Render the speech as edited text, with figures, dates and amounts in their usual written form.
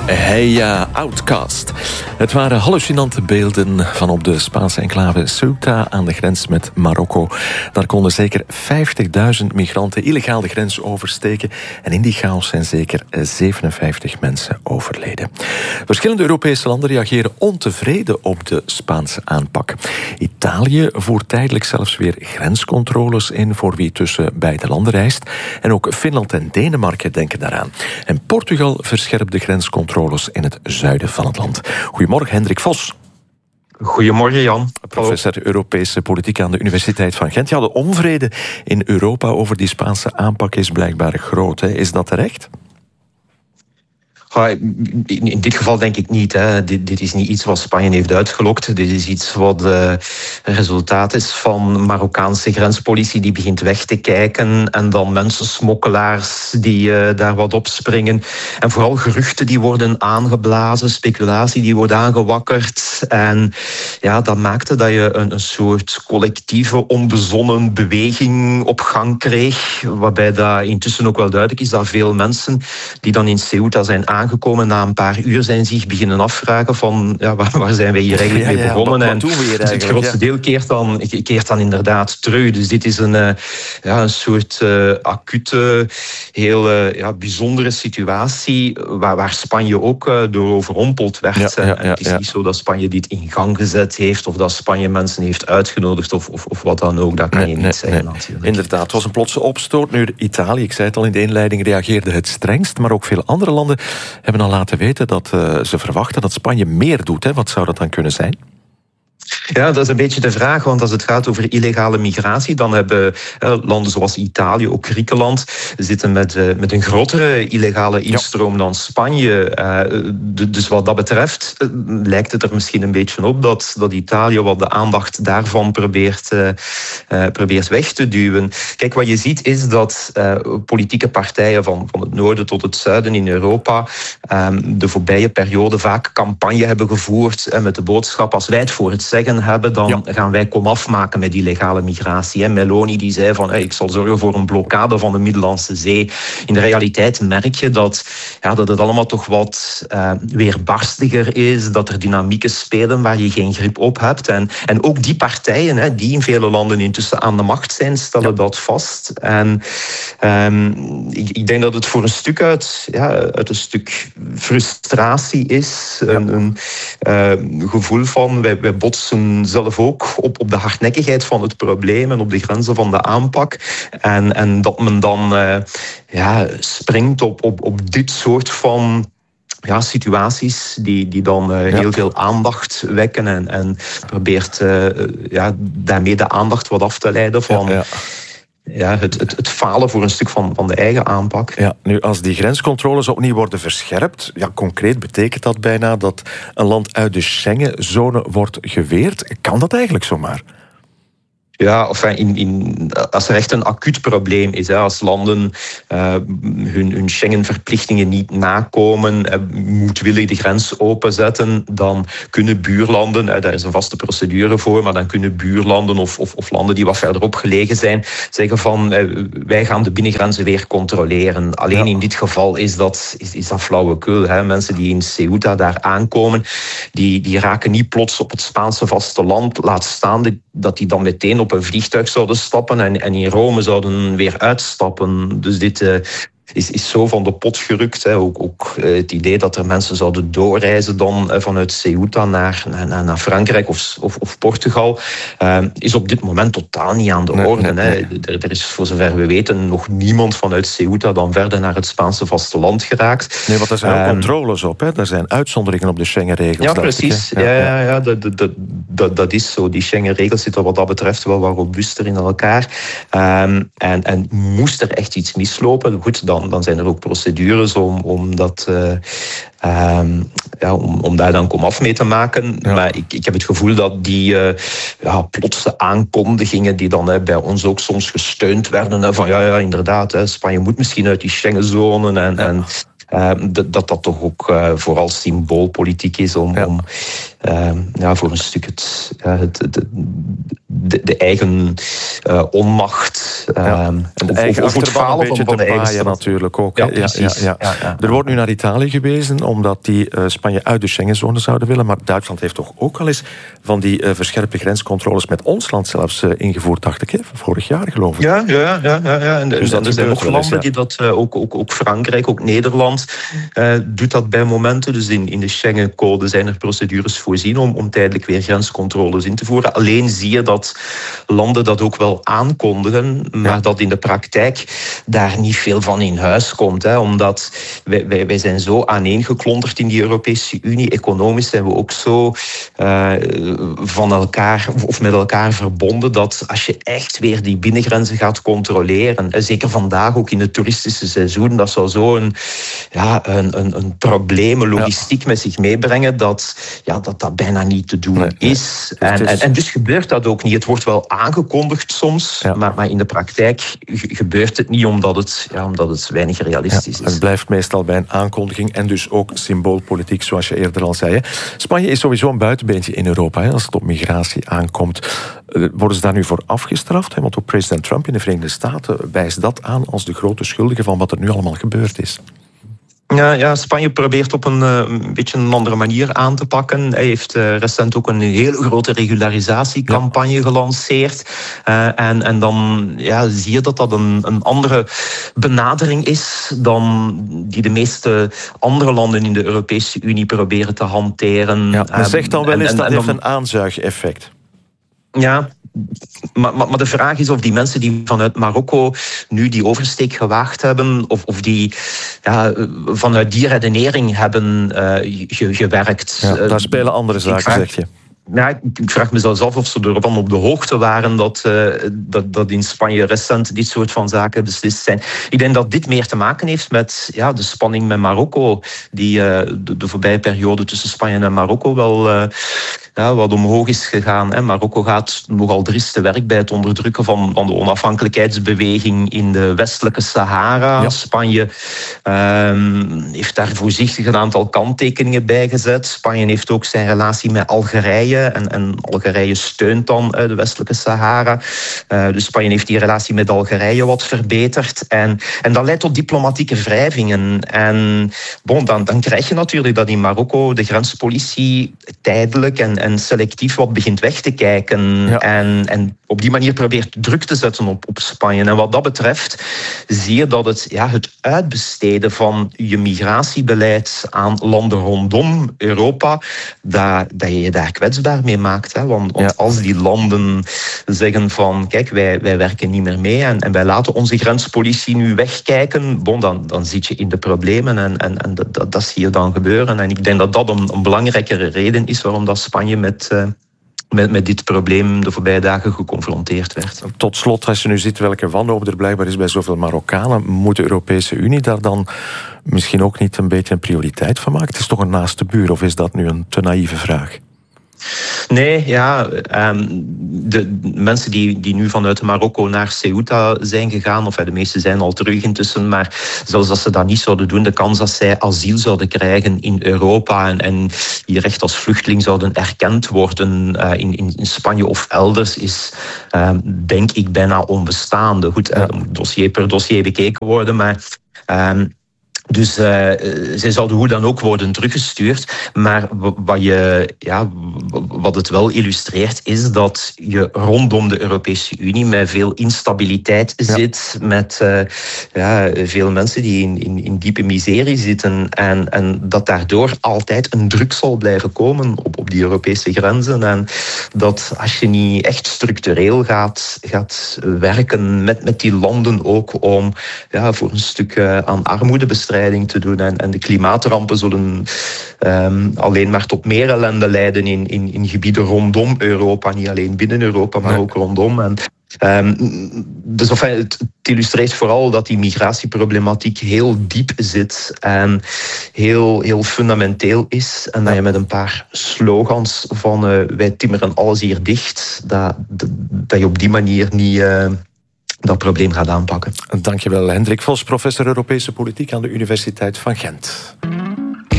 Heya, Outcast. Het waren hallucinante beelden van op de Spaanse enclave Ceuta aan de grens met Marokko. Daar konden zeker 50.000 migranten illegaal de grens oversteken. En in die chaos zijn zeker 57 mensen overleden. Verschillende Europese landen reageren ontevreden op de Spaanse aanpak. Italië voert tijdelijk zelfs weer grenscontroles in voor wie tussen beide landen reist. En ook Finland en Denemarken denken daaraan. En Portugal verscherpt de grenscontroles in het zuiden van het land. Goedemorgen, Hendrik Vos. Goedemorgen, Jan. Professor Europese politiek aan de Universiteit van Gent. Ja, de onvrede in Europa over die Spaanse aanpak is blijkbaar groot. Hè? Is dat terecht? In dit geval denk ik niet. Hè. Dit is niet iets wat Spanje heeft uitgelokt. Dit is iets wat een resultaat is van Marokkaanse grenspolitie die begint weg te kijken en dan mensensmokkelaars die daar wat opspringen. En vooral geruchten die worden aangeblazen, speculatie die wordt aangewakkerd. En ja, dat maakte dat je een soort collectieve, onbezonnen beweging op gang kreeg, waarbij dat intussen ook wel duidelijk is dat veel mensen die dan in Ceuta zijn aangekomen, na een paar uur zijn zich beginnen afvragen van ja, waar zijn wij hier eigenlijk mee begonnen? Wat doen we hier dus het grootste deel keert dan inderdaad terug. Dus dit is een soort acute, heel bijzondere situatie waar Spanje ook door overrompeld werd. Het is niet zo dat Spanje dit in gang gezet heeft of dat Spanje mensen heeft uitgenodigd of wat dan ook. Dat kan je niet zeggen natuurlijk. Inderdaad, het was een plotse opstoot. Nu Italië, ik zei het al in de inleiding, reageerde het strengst, maar ook veel andere landen hebben al laten weten dat ze verwachten dat Spanje meer doet. Hè? Wat zou dat dan kunnen zijn? Ja, dat is een beetje de vraag, want als het gaat over illegale migratie, dan hebben landen zoals Italië, ook Griekenland, zitten met een grotere illegale instroom dan Spanje. Dus wat dat betreft lijkt het er misschien een beetje op dat Italië wat de aandacht daarvan probeert weg te duwen. Kijk, wat je ziet is dat politieke partijen van het noorden tot het zuiden in Europa de voorbije periode vaak campagne hebben gevoerd met de boodschap: als wij het voor het zeggen hebben, dan gaan wij komaf maken met illegale migratie. Meloni die zei van ik zal zorgen voor een blokkade van de Middellandse Zee. In de realiteit merk je dat het allemaal toch wat weerbarstiger is, dat er dynamieken spelen waar je geen grip op hebt. En ook die partijen die in vele landen intussen aan de macht zijn, stellen dat vast. En ik denk dat het voor een stuk uit een stuk frustratie is. Een gevoel van wij botsen zelf ook op de hardnekkigheid van het probleem en op de grenzen van de aanpak. En dat men dan springt op dit soort van situaties die dan heel veel aandacht wekken en probeert daarmee de aandacht wat af te leiden van het falen voor een stuk van de eigen aanpak. Ja, nu als die grenscontroles opnieuw worden verscherpt, concreet betekent dat bijna dat een land uit de Schengenzone wordt geweerd. Kan dat eigenlijk zomaar? Ja, als er echt een acuut probleem is, als landen hun Schengen-verplichtingen niet nakomen, moedwillig de grens openzetten, dan kunnen buurlanden, daar is een vaste procedure voor, maar dan kunnen buurlanden of landen die wat verderop gelegen zijn, zeggen van wij gaan de binnengrenzen weer controleren. Alleen in dit geval is dat flauwekul. Hè. Mensen die in Ceuta daar aankomen, die raken niet plots op het Spaanse vasteland, laat staan dat die dan meteen op een vliegtuig zouden stappen en in Rome zouden weer uitstappen. Dus dit is zo van de pot gerukt. Hè. Ook het idee dat er mensen zouden doorreizen dan vanuit Ceuta naar Frankrijk of Portugal is op dit moment totaal niet aan de orde. Nee. Er is voor zover we weten nog niemand vanuit Ceuta dan verder naar het Spaanse vasteland geraakt. Nee, want er zijn ook controles op. Hè? Er zijn uitzonderingen op de Schengen-regels. Ja, precies. Dat is zo. Die Schengen-regels zitten wat dat betreft wel wat robuuster in elkaar. En moest er echt iets mislopen, goed, dan zijn er ook procedures om dat om daar dan komaf mee te maken. Ja. Maar ik heb het gevoel dat die plotse aankondigingen die dan bij ons ook soms gesteund werden, van inderdaad, Spanje moet misschien uit die Schengenzone en dat toch ook vooral symboolpolitiek is om voor een stuk de eigen onmacht. En de eigen of het falen van de eigen stad. Natuurlijk ook. Ja, precies. Ja. Er wordt nu naar Italië gewezen, omdat die Spanje uit de Schengenzone zouden willen. Maar Duitsland heeft toch ook al eens van die verscherpte grenscontroles met ons land zelfs ingevoerd, dacht ik, vorig jaar geloof ik. Ja. En dus er zijn nog landen die dat, ook Frankrijk, ook Nederland, doet dat bij momenten. Dus in de Schengencode zijn er procedures voorzien om tijdelijk weer grenscontroles in te voeren. Alleen zie je dat landen dat ook wel aankondigen, maar dat in de praktijk daar niet veel van in huis komt. Omdat wij zijn zo aaneengeklonterd in die Europese Unie. Economisch zijn we ook zo van elkaar of met elkaar verbonden, dat als je echt weer die binnengrenzen gaat controleren, zeker vandaag ook in het toeristische seizoen, dat zou zo een probleem, logistiek met zich meebrengen, dat bijna niet te doen is. En dus gebeurt dat ook niet. Het wordt wel aangekondigd soms, maar in de praktijk gebeurt het niet, omdat het weinig realistisch is. Het blijft meestal bij een aankondiging en dus ook symboolpolitiek, zoals je eerder al zei. Hè. Spanje is sowieso een buitenbeentje in Europa, als het op migratie aankomt. Worden ze daar nu voor afgestraft? Hè? Want ook president Trump in de Verenigde Staten wijst dat aan als de grote schuldige van wat er nu allemaal gebeurd is. Ja, Spanje probeert op een beetje een andere manier aan te pakken. Hij heeft recent ook een hele grote regularisatiecampagne gelanceerd. En dan zie je dat een andere benadering is dan die de meeste andere landen in de Europese Unie proberen te hanteren. Ja, men zegt dan wel eens dat heeft een aanzuigeffect. Ja, maar de vraag is of die mensen die vanuit Marokko nu die oversteek gewaagd hebben, of die vanuit die redenering hebben gewerkt. Ja, daar spelen andere zaken, zeg je. Ja, ik vraag me zelfs af of ze ervan op de hoogte waren dat in Spanje recent dit soort van zaken beslist zijn. Ik denk dat dit meer te maken heeft met de spanning met Marokko, die de voorbije periode tussen Spanje en Marokko wel wat omhoog is gegaan. Marokko gaat nogal driest te werk bij het onderdrukken van de onafhankelijkheidsbeweging in de westelijke Sahara. Ja. Spanje heeft daar voorzichtig een aantal kanttekeningen bij gezet. Spanje heeft ook zijn relatie met Algerije. En Algerije steunt dan de westelijke Sahara. Dus Spanje heeft die relatie met Algerije wat verbeterd. En dat leidt tot diplomatieke wrijvingen. En dan krijg je natuurlijk dat in Marokko de grenspolitie tijdelijk en selectief wat begint weg te kijken. Ja. En op die manier probeert druk te zetten op Spanje. En wat dat betreft zie je dat het uitbesteden van je migratiebeleid aan landen rondom Europa, dat je je daar kwetsbaar mee maakt. Hè? Want als die landen zeggen van kijk, wij werken niet meer mee en wij laten onze grenspolitie nu wegkijken, dan zit je in de problemen en dat zie je dan gebeuren. En ik denk dat dat een belangrijkere reden is waarom dat Spanje met dit probleem de voorbije dagen geconfronteerd werd. Tot slot, als je nu ziet welke wanhoop er blijkbaar is bij zoveel Marokkanen, moet de Europese Unie daar dan misschien ook niet een beetje een prioriteit van maken? Het is toch een naaste buur, of is dat nu een te naïeve vraag? Nee, de mensen die nu vanuit Marokko naar Ceuta zijn gegaan, of de meeste zijn al terug intussen, maar zelfs als ze dat niet zouden doen, de kans dat zij asiel zouden krijgen in Europa en hier echt als vluchteling zouden erkend worden in Spanje of elders, is denk ik bijna onbestaande. Goed, dossier per dossier bekeken worden, maar dus zij zouden hoe dan ook worden teruggestuurd. Maar wat het wel illustreert, is dat je rondom de Europese Unie met veel instabiliteit zit. Met veel mensen die in diepe miserie zitten. En dat daardoor altijd een druk zal blijven komen op die Europese grenzen. En dat als je niet echt structureel gaat werken met die landen ook om voor een stuk aan armoedebestrijding te doen. En de klimaatrampen zullen alleen maar tot meer ellende leiden in gebieden rondom Europa. Niet alleen binnen Europa, maar ook rondom. Dus het illustreert vooral dat die migratieproblematiek heel diep zit en heel, heel fundamenteel is. En dat je met een paar slogans van wij timmeren alles hier dicht, dat je op die manier niet dat probleem gaat aanpakken. Dankjewel, Hendrik Vos, professor Europese Politiek aan de Universiteit van Gent.